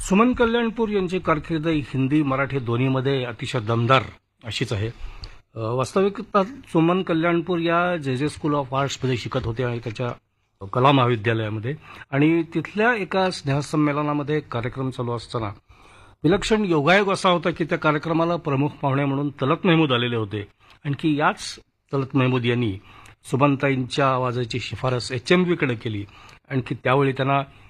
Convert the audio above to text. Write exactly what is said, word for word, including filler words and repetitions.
सुमन कल्याणपूर यांची कारकीर्द हिंदी मराठी दोन्हीमध्ये अतिशय दमदार अशीच आहे. अ, वास्तविकता सुमन कल्याणपूर या जे जे स्कूल ऑफ आर्ट्समध्ये शिकत होते आणि त्याच्या कला महाविद्यालयामध्ये, आणि तिथल्या एका स्नेहसंमेलनामध्ये कार्यक्रम चालू असताना विलक्षण योगायोग असा होता की त्या कार्यक्रमाला प्रमुख पाहुणे म्हणून तलत महमूद आलेले होते. आणखी याच तलत महमूद यांनी सुमनताईंच्या आवाजाची शिफारस एच एम व्हीकडे केली. आणखी त्यावेळी त्यांना